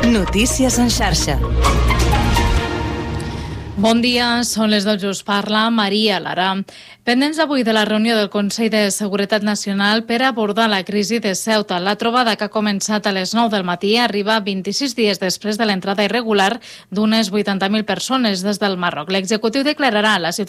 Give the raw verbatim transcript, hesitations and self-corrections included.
Notícies en xarxa. Bon dia, són les dotze, us parla Maria Lara. Pendents avui de la reunió del Consell de Seguretat Nacional per abordar la crisi de Ceuta. La trobada, que ha començat a les nou del matí, arriba vint-i-sis dies després de l'entrada irregular d'unes vuitanta mil persones des del Marroc. L'executiu declararà la situació